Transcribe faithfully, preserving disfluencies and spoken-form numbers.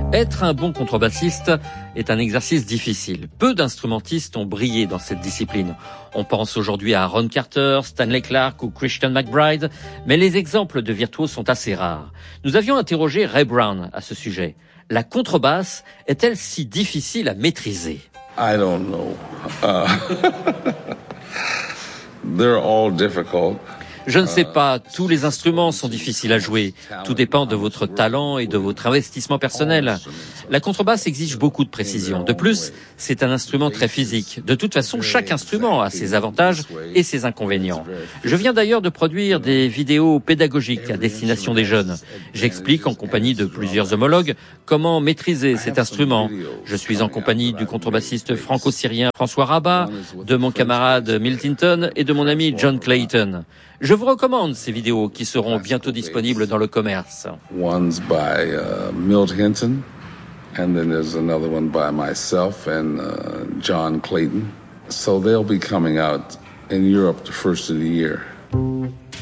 Être un bon contrebassiste est un exercice difficile. Peu d'instrumentistes ont brillé dans cette discipline. On pense aujourd'hui à Ron Carter, Stanley Clarke ou Christian McBride, mais les exemples de virtuoses sont assez rares. Nous avions interrogé Ray Brown à ce sujet. La contrebasse est-elle si difficile à maîtriser? I don't know. Uh, they're all difficult. Je ne sais pas, tous les instruments sont difficiles à jouer. Tout dépend de votre talent et de votre investissement personnel. La contrebasse exige beaucoup de précision. De plus, c'est un instrument très physique. De toute façon, chaque instrument a ses avantages et ses inconvénients. Je viens d'ailleurs de produire des vidéos pédagogiques à destination des jeunes. J'explique en compagnie de plusieurs homologues comment maîtriser cet instrument. Je suis en compagnie du contrebassiste franco-syrien François Rabat, de mon camarade Milt Hinton et de mon ami John Clayton. Je vous recommande ces vidéos qui seront bientôt disponibles dans le commerce. One's by uh, Milt Hinton, and then there's another one by myself and uh, John Clayton. So they'll be coming out in Europe the first of the year.